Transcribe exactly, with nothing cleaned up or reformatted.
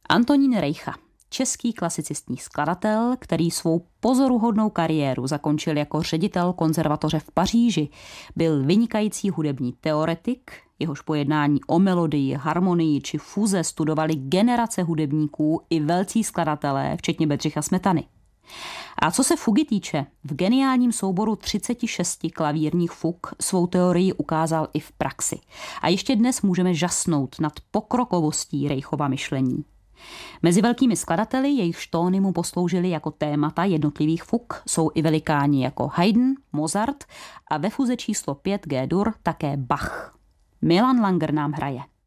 Antonín Rejcha, český klasicistní skladatel, který svou pozoruhodnou kariéru zakončil jako ředitel konzervatoře v Paříži, byl vynikající hudební teoretik, jehož pojednání o melodii, harmonii či fuze studovali generace hudebníků i velcí skladatelé, včetně Bedřicha Smetany. A co se fugy týče, v geniálním souboru třicet šest klavírních fug svou teorii ukázal i v praxi. A ještě dnes můžeme žasnout nad pokrokovostí Rejchova myšlení. Mezi velkými skladateli, jejichž tóny mu posloužily jako témata jednotlivých fug, jsou i velikáni jako Haydn, Mozart a ve fuze číslo pět G-dur také Bach. Milan Langer nám hraje.